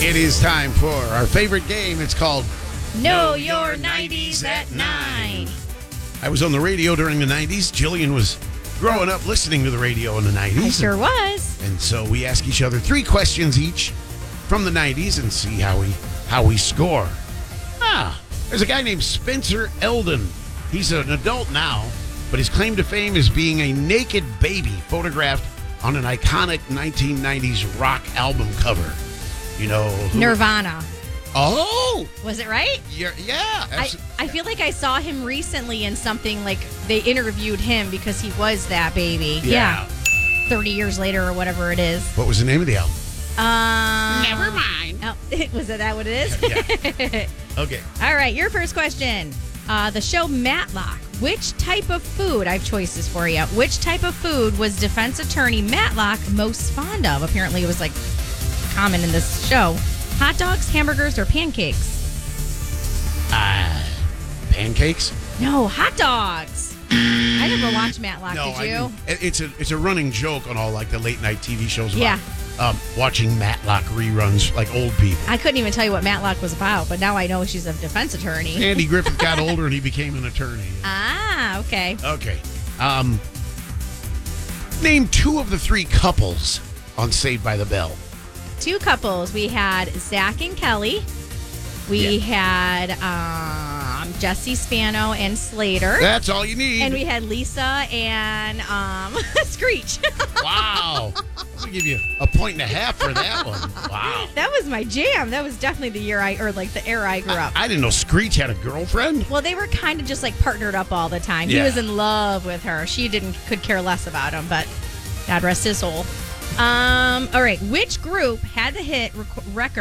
It is time for our favorite game. It's called Know Your 90s at 9. I was on the radio during the 90s. Jillian was growing up listening to the radio in the 90s. I sure was. And so we ask each other 3 questions each from the 90s and see how we score. There's a guy named Spencer Eldon. He's an adult now, but his claim to fame is being a naked baby photographed on an iconic 1990s rock album cover. You know who? Nirvana. Oh! Was it right? Yeah. I feel like I saw him recently in something like they interviewed him because he was that baby. Yeah. 30 years later or whatever it is. What was the name of the album? Never mind. Oh, was that what it is? Yeah. Okay. All right, your first question. The show Matlock. Which type of food, I have choices for you. Which type of food was defense attorney Matlock most fond of? Apparently it was like common in this show. Hot dogs, hamburgers, or pancakes? Pancakes? No, hot dogs. I never watched Matlock, No, did you? It's a running joke on all like the late night TV shows about watching Matlock reruns like old people. I couldn't even tell you what Matlock was about, but now I know she's a defense attorney. Andy Griffith got older and he became an attorney. Okay. Okay. Name 2 of the 3 couples on Saved by the Bell. 2 couples. We had Zach and Kelly. We had Jesse Spano and Slater. That's all you need. And we had Lisa and Screech. Wow. I'm going to give you a 1.5 for that one. Wow. That was my jam. That was definitely the era I grew up. I didn't know Screech had a girlfriend. Well, they were kind of just like partnered up all the time. Yeah. He was in love with her. She could care less about him, but God rest his soul. All right. Which group had the hit record